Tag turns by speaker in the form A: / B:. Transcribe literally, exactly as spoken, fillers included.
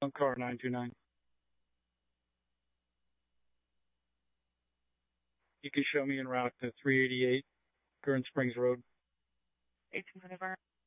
A: One car nine two nine. You can show me en route to three eighty-eight Current Springs Road.
B: It's one of our